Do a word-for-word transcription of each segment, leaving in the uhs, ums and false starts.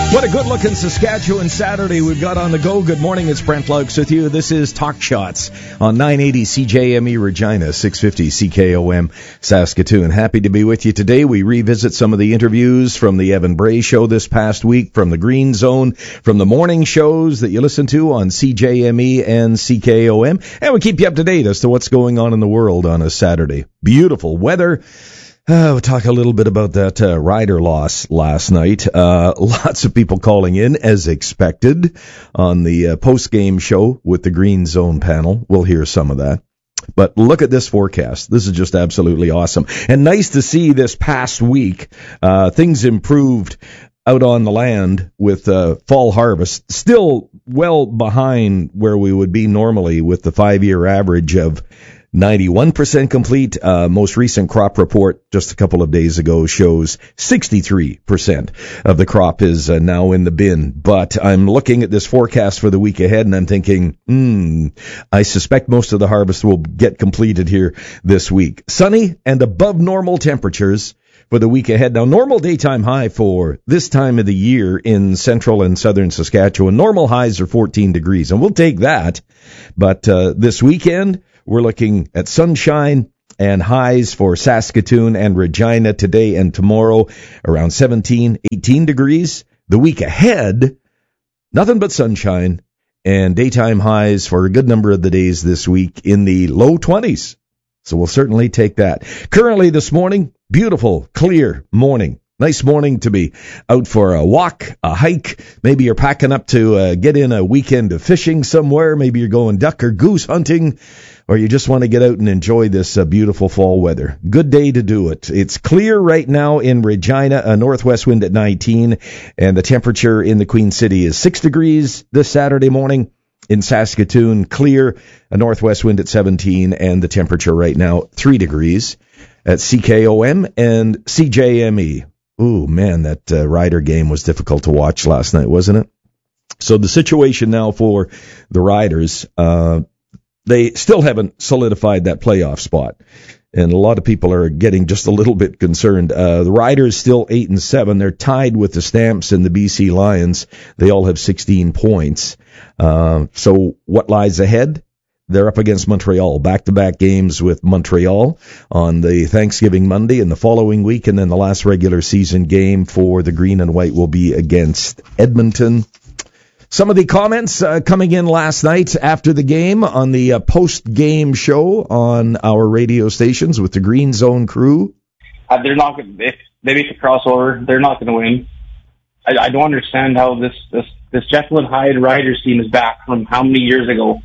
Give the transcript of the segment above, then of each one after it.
What a good-looking Saskatchewan Saturday we've got on the go. Good morning, it's Brent Laux with you. This is Talk Shots on nine eighty C J M E Regina, six fifty C K O M Saskatoon. Happy to be with you today. We revisit some of the interviews from the Evan Bray Show this past week, from the Green Zone, from the morning shows that you listen to on C J M E and C K O M, and we keep you up to date as to what's going on in the world on a Saturday. Beautiful weather. Uh, we'll talk a little bit about that uh, rider loss last night. Uh, lots of people calling in, as expected, on the uh, post-game show with the Green Zone panel. We'll hear some of that. But look at this forecast. This is just absolutely awesome. And nice to see this past week, uh, things improved out on the land with uh, fall harvest. Still well behind where we would be normally with the five-year average of ninety-one percent complete. Uh, most recent crop report just a couple of days ago shows sixty-three percent of the crop is uh, now in the bin. But I'm looking at this forecast for the week ahead and I'm thinking, hmm, I suspect most of the harvest will get completed here this week. Sunny and above normal temperatures for the week ahead. Now, normal daytime high for this time of the year in central and southern Saskatchewan. Normal highs are fourteen degrees, and we'll take that. But uh, this weekend, we're looking at sunshine and highs for Saskatoon and Regina today and tomorrow around seventeen, eighteen degrees. The week ahead, nothing but sunshine and daytime highs for a good number of the days this week in the low twenties. So we'll certainly take that. Currently this morning, beautiful, clear morning. Nice morning to be out for a walk, a hike. Maybe you're packing up to uh, get in a weekend of fishing somewhere. Maybe you're going duck or goose hunting, or you just want to get out and enjoy this uh, beautiful fall weather. Good day to do it. It's clear right now in Regina, a northwest wind at nineteen, and the temperature in the Queen City is six degrees this Saturday morning. In Saskatoon, clear, a northwest wind at seventeen, and the temperature right now, three degrees at C K O M and C J M E. Ooh, man, that uh, Rider game was difficult to watch last night, wasn't it? So the situation now for the Riders, uh, they still haven't solidified that playoff spot. And a lot of people are getting just a little bit concerned. Uh, the Riders still eight and seven. They're tied with the Stamps and the B C Lions. They all have sixteen points. Uh, so what lies ahead? They're up against Montreal, back-to-back games with Montreal on the Thanksgiving Monday and the following week, and then the last regular season game for the Green and White will be against Edmonton. Some of the comments uh, coming in last night after the game on the uh, post-game show on our radio stations with the Green Zone crew. Uh, they're not going. If they make a crossover, they're not going to win. I, I don't understand how this this this Jekyll and Hyde Riders team is back from how many years ago.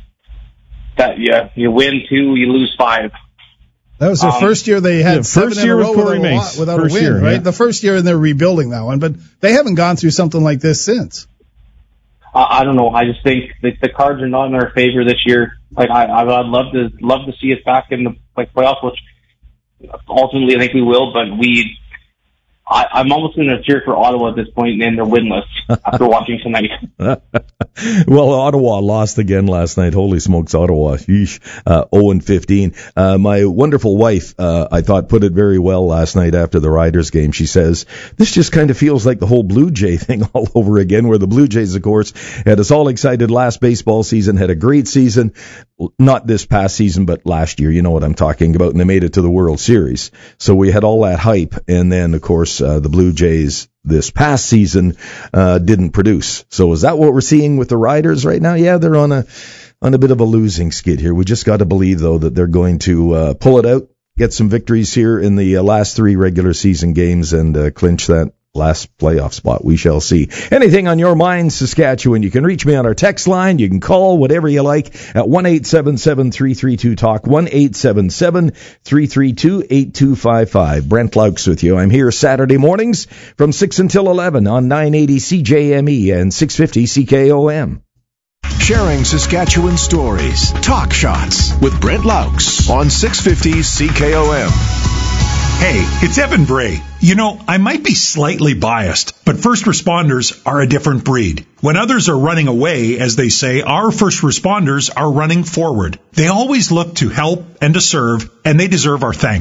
That yeah, you win two, you lose five. That was the um, first year they had yeah, seven first in year a row with Corey without, Mace. a, without first a win, year, right? Yeah. The first year, and they're rebuilding that one, but they haven't gone through something like this since. Uh, I don't know. I just think that the cards are not in our favor this year. Like I, I'd love to love to see us back in the like playoffs, which ultimately I think we will. But we, I, I'm almost going to cheer for Ottawa at this point, and they're winless after watching tonight. Well, Ottawa lost again last night. Holy smokes, Ottawa. Yeesh. Uh, oh and fifteen. Uh, my wonderful wife, uh, I thought, put it very well last night after the Riders game. She says, this just kind of feels like the whole Blue Jay thing all over again, where the Blue Jays, of course, had us all excited last baseball season, had a great season. Not this past season, but last year. You know what I'm talking about. And they made it to the World Series. So we had all that hype. And then, of course, uh, the Blue Jays this past season uh, didn't produce. So is that what we're seeing with the Riders right now? Yeah, they're on a on a bit of a losing skid here. We just got to believe, though, that they're going to uh, pull it out, get some victories here in the uh, last three regular season games, and uh, clinch that last playoff spot. We shall see. Anything on your mind, Saskatchewan, you can reach me on our text line. You can call whatever you like at one eight seven seven, three three two, talk, one eight seven seven, three three two, eight two five five. Brent Laux with you. I'm here Saturday mornings from six until eleven on nine eighty C J M E and six fifty C K O M. Sharing Saskatchewan stories. Talk Shots with Brent Laux on six fifty C K O M. Hey, it's Evan Bray. You know, I might be slightly biased, but first responders are a different breed. When others are running away, as they say, our first responders are running forward. They always look to help and to serve, and they deserve our thanks.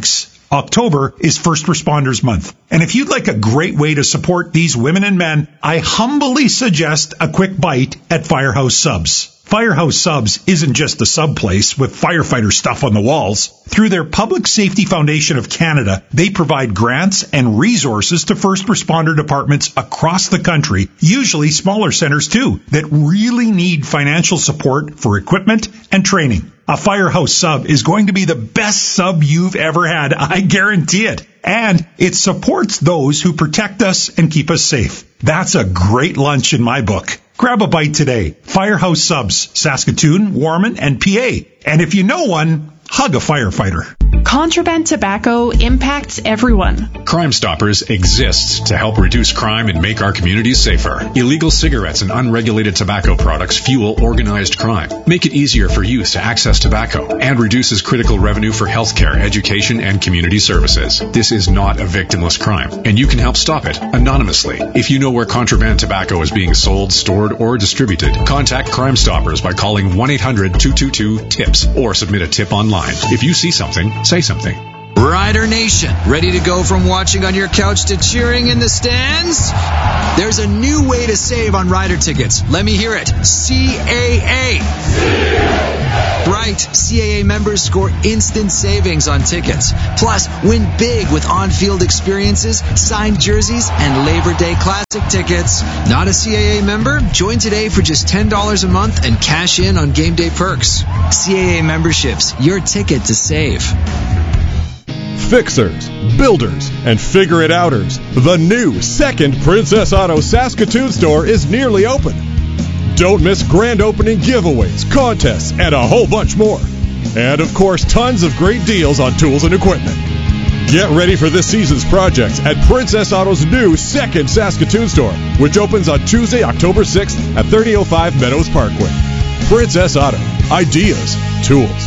October is First Responders Month. And if you'd like a great way to support these women and men, I humbly suggest a quick bite at Firehouse Subs. Firehouse Subs isn't just a sub place with firefighter stuff on the walls. Through their Public Safety Foundation of Canada, they provide grants and resources to first responder departments across the country, usually smaller centers too, that really need financial support for equipment and training. A Firehouse Sub is going to be the best sub you've ever had, I guarantee it. And it supports those who protect us and keep us safe. That's a great lunch in my book. Grab a bite today. Firehouse Subs, Saskatoon, Warman, and P A. And if you know one, hug a firefighter. Contraband tobacco impacts everyone. Crime Stoppers exists to help reduce crime and make our communities safer. Illegal cigarettes and unregulated tobacco products fuel organized crime, make it easier for youth to access tobacco, and reduces critical revenue for healthcare, education, and community services. This is not a victimless crime, and you can help stop it anonymously. If you know where contraband tobacco is being sold, stored, or distributed, contact Crime Stoppers by calling one eight hundred two two two TIPS or submit a tip online. If you see something, say something. Rider Nation, ready to go from watching on your couch to cheering in the stands? There's a new way to save on Rider tickets. Let me hear it. C A A. C A A. Right. C A A members score instant savings on tickets. Plus, win big with on-field experiences, signed jerseys, and Labor Day Classic tickets. Not a C A A member? Join today for just ten dollars a month and cash in on game day perks. C A A memberships, your ticket to save. Fixers, builders, and figure-it-outers. The new second Princess Auto Saskatoon store is nearly open. Don't miss grand opening giveaways, contests, and a whole bunch more. And, of course, tons of great deals on tools and equipment. Get ready for this season's projects at Princess Auto's new second Saskatoon store, which opens on Tuesday, October sixth at thirty oh five Meadows Parkway. Princess Auto. Ideas. Tools.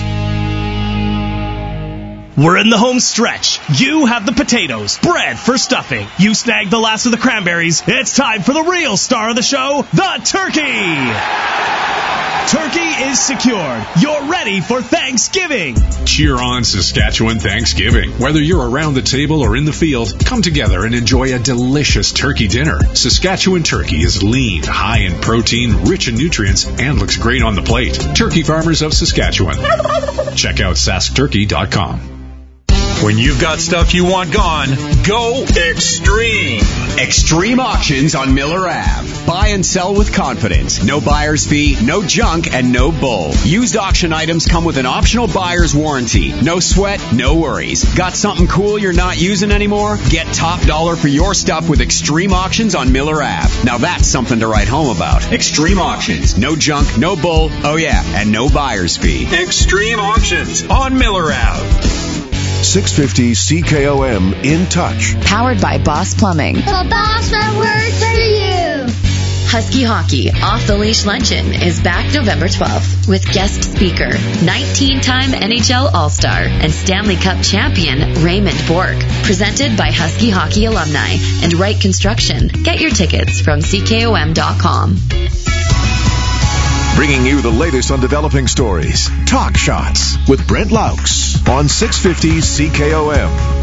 We're in the home stretch. You have the potatoes, bread for stuffing. You snagged the last of the cranberries. It's time for the real star of the show, the turkey. Turkey is secured. You're ready for Thanksgiving. Cheer on Saskatchewan Thanksgiving. Whether you're around the table or in the field, come together and enjoy a delicious turkey dinner. Saskatchewan turkey is lean, high in protein, rich in nutrients, and looks great on the plate. Turkey Farmers of Saskatchewan. Check out sask turkey dot com. When you've got stuff you want gone, go Extreme. Extreme Auctions on Miller Avenue. Buy and sell with confidence. No buyer's fee, no junk, and no bull. Used auction items come with an optional buyer's warranty. No sweat, no worries. Got something cool you're not using anymore? Get top dollar for your stuff with Extreme Auctions on Miller Avenue. Now that's something to write home about. Extreme Auctions. No junk, no bull, oh yeah, and no buyer's fee. Extreme Auctions on Miller Avenue. six fifty C K O M In Touch. Powered by Boss Plumbing. The boss that works for you. Husky Hockey Off the Leash Luncheon is back November twelfth with guest speaker, nineteen-time N H L All-Star and Stanley Cup champion Raymond Bourque. Presented by Husky Hockey alumni and Wright Construction. Get your tickets from C K O M dot com. Bringing you the latest on developing stories. Talk Shots with Brent Laux on six fifty C K O M.